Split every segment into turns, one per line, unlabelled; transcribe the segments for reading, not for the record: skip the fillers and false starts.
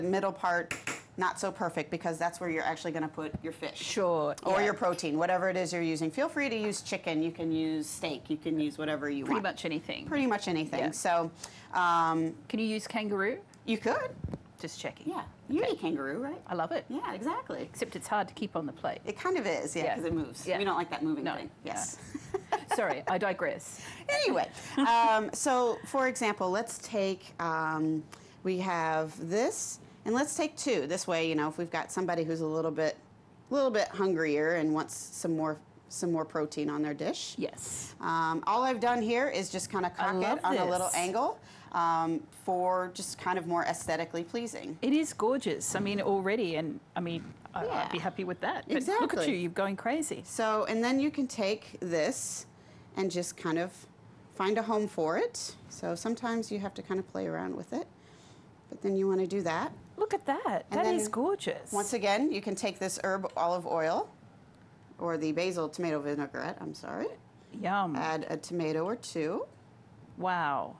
The middle part, not so perfect, because that's where you're actually going to put your fish.
Sure.
Or your protein, whatever it is you're using. Feel free to use chicken. You can use steak. You can use whatever you want.
Pretty much anything.
Pretty much anything.
Yeah.
So,
can you use kangaroo?
you could.
Just checking.
Yeah. You eat kangaroo, right?
I love it.
Yeah, exactly.
Except it's hard to keep on the plate.
It kind of is, yeah,
Yeah.
because it moves.
Yeah.
We don't like that moving
No,
thing. Yes.
Sorry, I digress.
Anyway, so for example, let's take, we have this, and let's take two. This way, you know, if we've got somebody who's a little bit hungrier and wants some more protein on their dish.
Yes.
All I've done here is just kind of cock it on a little
this.
angle for just kind of more aesthetically pleasing.
It is gorgeous. I mean, already, and I mean,
Yeah.
I'd be happy with that. But look
Exactly.
at you, you're going crazy.
So, and then you can take this and just kind of find a home for it. So sometimes you have to kind of play around with it, but then you want to do that.
Look at that.
And
That
then
is gorgeous.
Once again, you can take this herb olive oil or the basil tomato vinaigrette, I'm sorry.
Yum.
Add a tomato or two.
Wow.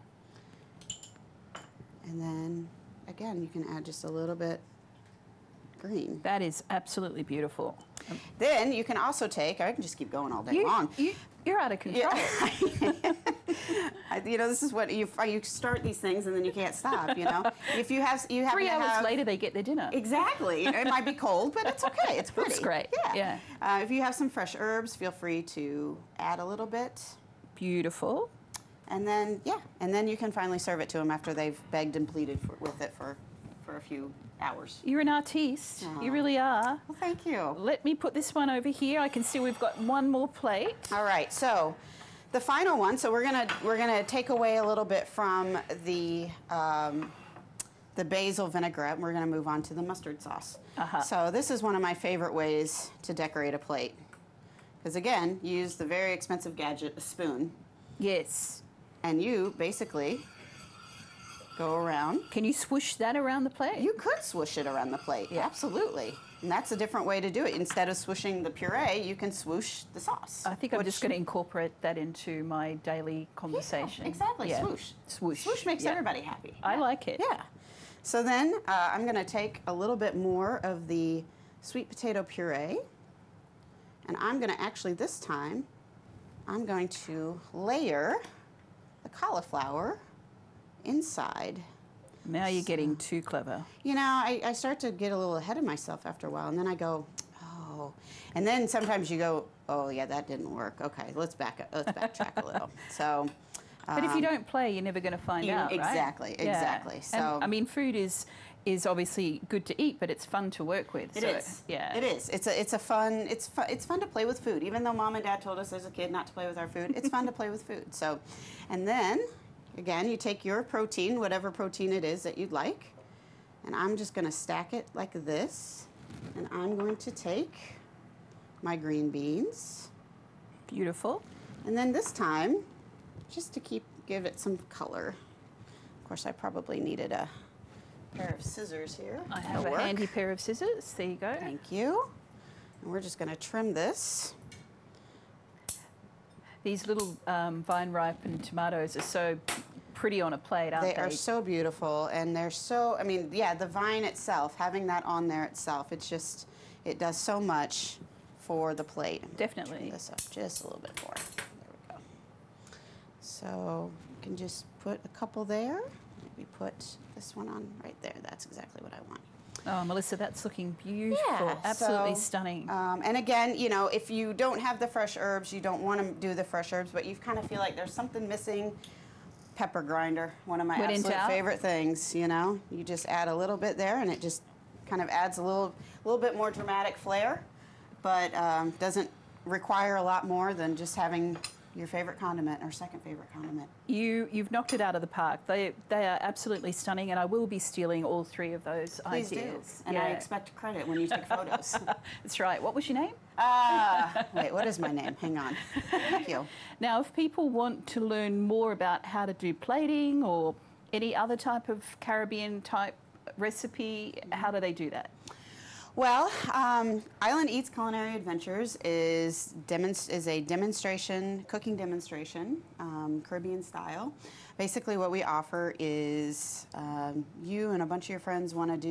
And then, again, you can add just a little bit green.
That is absolutely beautiful.
Then you can also take, I can just keep going all day long.
You're out of control.
You know, this is what you start these things and then you can't stop, you know. If you have
3 hours later, they get their dinner.
Exactly. It might be cold, but it's okay. It's pretty.
Looks great.
Yeah. If you have some fresh herbs, feel free to add a little bit.
Beautiful.
And then, and then you can finally serve it to them after they've begged and pleaded with it for a few hours.
You're an artiste.
Aw.
You really are.
Well, thank you.
Let me put this one over here. I can see we've got one more plate.
All right, so the final one. So we're gonna take away a little bit from the basil vinaigrette. We're gonna move on to the mustard sauce. So this is one of my favorite ways to decorate a plate, because again, you use the very expensive gadget, a spoon,
Yes.
and you basically go around.
Can you swoosh that around the plate?
You could swoosh it around the plate,
Yeah.
absolutely. And that's a different way to do it. Instead of swooshing the puree, you can swoosh the sauce.
I think I'm just going to incorporate that into my daily conversation.
Yeah, exactly,
Yeah.
swoosh.
Swoosh.
Swoosh makes
Yeah.
everybody happy.
I like it.
Yeah. So then I'm going to take a little bit more of the sweet potato puree, and I'm going to actually, this time, I'm going to layer the cauliflower inside.
Now you're getting too clever.
You know, I start to get a little ahead of myself after a while, and then I go, oh. And then sometimes you go, oh, yeah, that didn't work. Okay, let's backtrack a little. So.
But if you don't play, you're never going to find out, right?
Exactly, exactly.
Yeah.
So,
and, I mean, food is obviously good to eat, but it's fun to work with.
It is.
Yeah.
It is. It's fun to play with food. Even though Mom and Dad told us as a kid not to play with our food, it's fun to play with food. So, and then again, you take your protein, whatever protein it is that you'd like, and I'm just going to stack it like this, and I'm going to take my green beans.
Beautiful.
And then this time, just to give it some color. Of course, I probably needed a pair of scissors here.
I have a handy pair of scissors. There you go.
Thank you. And we're just going to trim this.
These little vine-ripened tomatoes are so pretty on a plate, aren't they?
They are so beautiful, and they're so, I mean, yeah, the vine itself, having that on there itself, it's just, it does so much for the plate.
Definitely.
Trim this up just a little bit more. There we go. So you can just put a couple there. Maybe put this one on right there. That's exactly what I want.
Oh, Melissa, that's looking beautiful.
Yeah,
Absolutely
so,
stunning.
And again, you know, if you don't have the fresh herbs, you don't want to do the fresh herbs, but you kind of feel like there's something missing. Pepper grinder, one of my absolute favorite things, you know. You just add a little bit there, and it just kind of adds a little bit more dramatic flair, but doesn't require a lot more than just having your favorite condiment or second favorite condiment.
You've knocked it out of the park. They are absolutely stunning, and I will be stealing all 3 of those
Please
ideas.
do. And I expect credit when you take photos.
That's right. What was your name?
Wait, what is my name? Hang on. Thank you.
Now, if people want to learn more about how to do plating or any other type of Caribbean type recipe, how do they do that?
Well, Island Eats Culinary Adventures is a demonstration, cooking demonstration, Caribbean style. Basically what we offer is you and a bunch of your friends want to do